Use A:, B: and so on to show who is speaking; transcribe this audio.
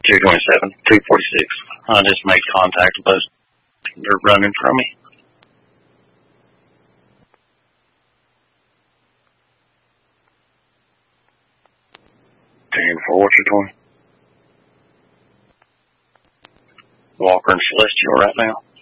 A: 227, 246. I just made contact with those. They're running from me. 10-4, what you doing? Walker and Celestial right now.